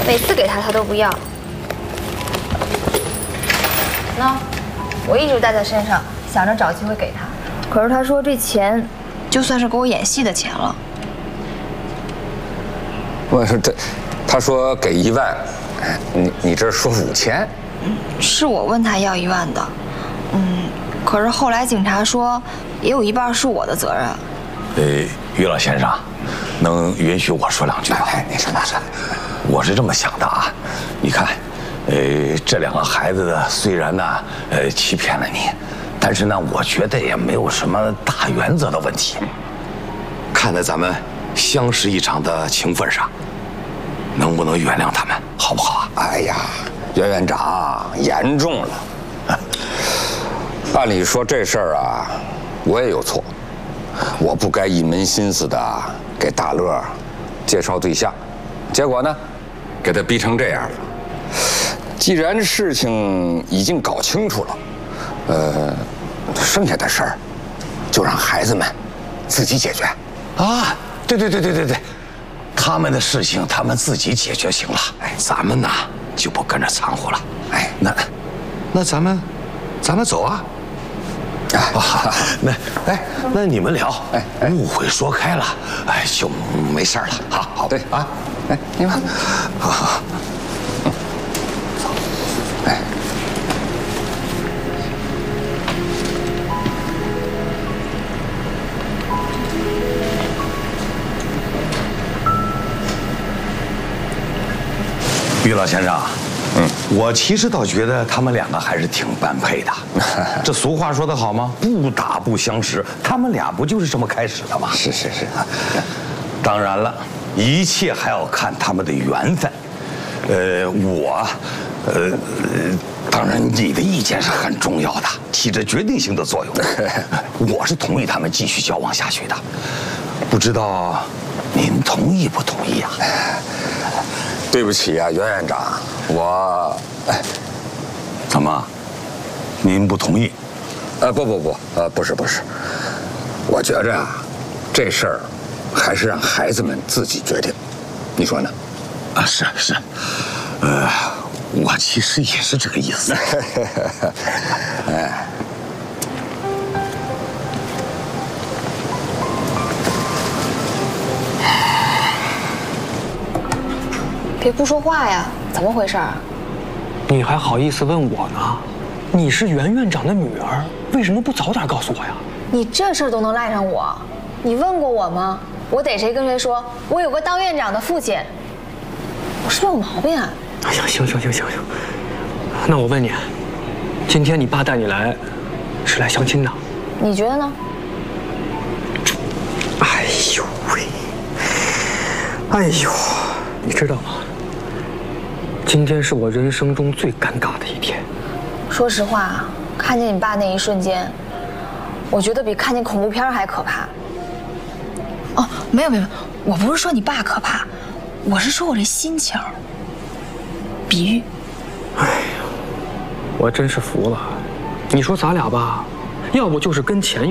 每次给他都不要。那我一直带在身上，想着找机会给他。可是他说这钱，就算是给我演戏的钱了。 我说这，他说给1万，你这说5000？ 是我问他要1万的，可是后来警察说，也有一半是我的责任。 于老先生，能允许我说2句吗？ 你说那是， 我是这么想的啊，你看，这2个孩子虽然呢，欺骗了你，但是呢，我觉得也没有什么大原则的问题。看在咱们相识一场的情分上，能不能原谅他们，好不好啊？ 哎呀，袁院长严重了。按理说这事儿啊，我也有错，我不该一门心思的给大乐介绍对象，结果呢，给他逼成这样了。既然事情已经搞清楚了，剩下的事儿就让孩子们自己解决。 啊，对，他们的事情他们自己解决行了，咱们呢就不跟着掺和了。那咱们走啊。那你们聊，误会说开了，就没事了。好， 对啊，你们好，走， 于老先生，我其实倒觉得他们2个还是挺般配的。这俗话说得好吗？不打不相识，他们俩不就是这么开始的吗？ 是。 当然了，一切还要看他们的缘分。当然你的意见是很重要的，起着决定性的作用。我是同意他们继续交往下去的，不知道您同意不同意啊？ 对不起啊，袁院长，我， 怎么？您不同意？ 不是，我觉着啊，这事儿还是让孩子们自己决定，你说呢？ 啊，是，我其实也是这个意思。 别不说话呀，怎么回事啊？ 你还好意思问我呢？你是袁院长的女儿，为什么不早点告诉我呀？ 你这事儿都能赖上我？你问过我吗？我逮谁跟谁说？我有个当院长的父亲，我是不是有毛病啊？ 哎呀，行，那我问你，今天你爸带你来，是来相亲的？ 你觉得呢？ 哎呦喂！你知道吗？今天是我人生中最尴尬的一天。 说实话，看见你爸那一瞬间，我觉得比看见恐怖片还可怕。哦，没有，我不是说你爸可怕，我是说我这心情。比喻。 哎呀，我真是服了。你说咱俩吧，要不就是跟钱